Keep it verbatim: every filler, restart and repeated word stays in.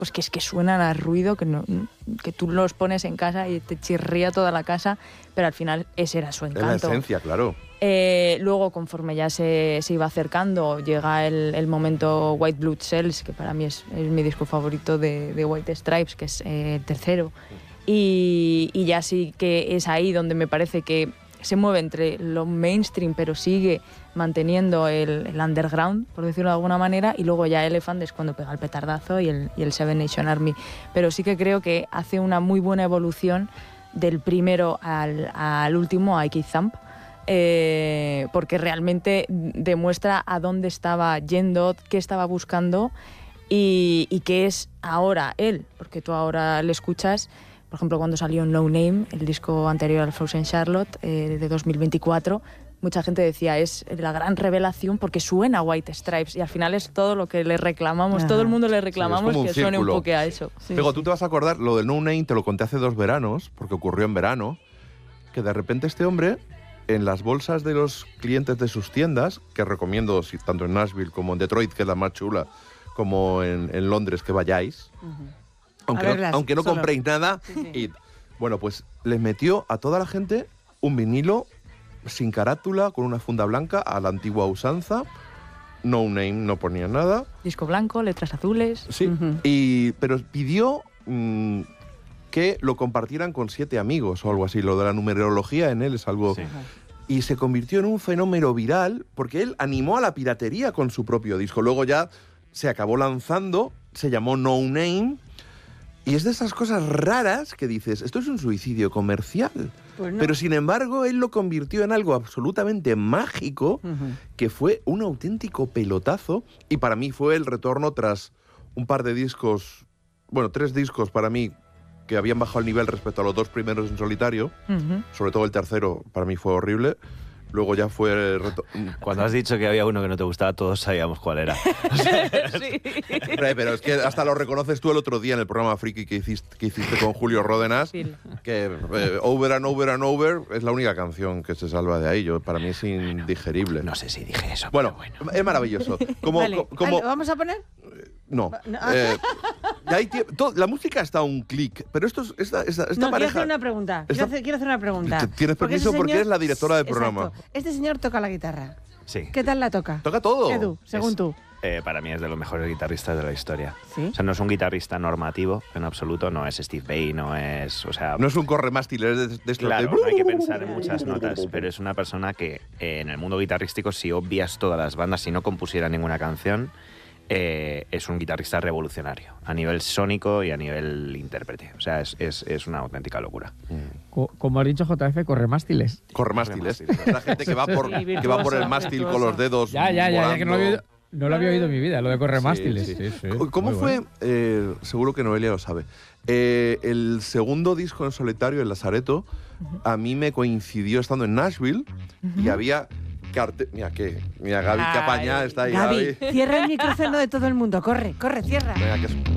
pues que es que suenan a ruido, que, no, que tú los pones en casa y te chirría toda la casa, pero al final ese era su encanto. Es la esencia, claro. Eh, luego, conforme ya se, se iba acercando, llega el, el momento White Blood Cells, que para mí es, es mi disco favorito de, de White Stripes, que es eh, el tercero. Y, y ya sí que es ahí donde me parece que se mueve entre lo mainstream, pero sigue manteniendo el, el underground, por decirlo de alguna manera, y luego ya Elephant es cuando pega el petardazo y el, y el Seven Nation Army. Pero sí que creo que hace una muy buena evolución del primero al, al último, a Ike Thump, eh, porque realmente demuestra a dónde estaba yendo, qué estaba buscando y, y qué es ahora él, porque tú ahora le escuchas. Por ejemplo, cuando salió No Name, el disco anterior al Frozen Charlotte, eh, de dos mil veinticuatro, mucha gente decía, es la gran revelación porque suena White Stripes, y al final es todo lo que le reclamamos, Ajá. todo el mundo le reclamamos, sí, que suene un poco a eso. Sí, Digo, sí. Tú te vas a acordar, lo del No Name te lo conté hace dos veranos, porque ocurrió en verano, que de repente este hombre, en las bolsas de los clientes de sus tiendas, que recomiendo si, tanto en Nashville como en Detroit, que es la más chula, como en, en Londres, que vayáis, uh-huh. Aunque, verlas, no, aunque no solo. compréis nada, sí, sí. Y, bueno, pues les metió a toda la gente un vinilo sin carátula, con una funda blanca, a la antigua usanza. No Name, no ponía nada. Disco blanco, letras azules. Sí, uh-huh. y, pero pidió mmm, que lo compartieran con siete amigos o algo así. Lo de la numerología en él es algo... Sí. Y se convirtió en un fenómeno viral porque él animó a la piratería con su propio disco. Luego ya se acabó lanzando, se llamó No Name... Y es de esas cosas raras que dices, esto es un suicidio comercial. Pues no. Pero sin embargo, él lo convirtió en algo absolutamente mágico, uh-huh. que fue un auténtico pelotazo. Y para mí fue el retorno tras un par de discos, bueno, tres discos para mí, que habían bajado el nivel respecto a los dos primeros en solitario. Uh-huh. Sobre todo el tercero, para mí fue horrible. Luego ya fue... Reto... Cuando has dicho que había uno que no te gustaba, todos sabíamos cuál era. Sí. Pero es que hasta lo reconoces tú el otro día en el programa Friki que hiciste, que hiciste con Julio Ródenas, sí. que eh, Over and Over and Over es la única canción que se salva de ahí. Yo, para mí es indigerible. No sé si dije eso, Bueno, bueno. es maravilloso. Como, vale. como, ¿Lo vamos a poner? No. no. Eh, hay todo, la música está a un clic, pero esto es, esta, esta, esta no, pareja... quiero hacer una pregunta. Esta, quiero, hacer, quiero hacer una pregunta. Tienes permiso porque, porque eres la directora del programa. Exacto. Este señor toca la guitarra. Sí. ¿Qué tal la toca? Toca todo. Edu, según es, tú. Eh, para mí es de los mejores guitarristas de la historia. ¿Sí? O sea, no es un guitarrista normativo en absoluto, no es Steve Vai, no es... O sea, no es un corremástil, es de, de estos claro, de... no hay que pensar en muchas notas, pero es una persona que eh, en el mundo guitarrístico, si obvias todas las bandas, si no compusiera ninguna canción, eh, es un guitarrista revolucionario, a nivel sónico y a nivel intérprete. O sea, es, es, es una auténtica locura. Mm. Como ha dicho J F, corremástiles. Corremástiles. La gente que va por, sí, que va por el mástil con los dedos Ya, ya, ya, ya que no lo había oído, no lo había oído en mi vida, lo de corremástiles. Sí, sí, sí, sí. ¿Cómo fue? Bueno. Eh, seguro que Noelia lo sabe. Eh, el segundo disco en solitario, El Lazareto, uh-huh. a mí me coincidió estando en Nashville uh-huh. y había... Carte... Mira, ¿qué? Mira, Gaby, que apañada está ahí, Gaby. Gaby, cierra el micrófono de todo el mundo. Corre, corre, cierra. Venga, que es...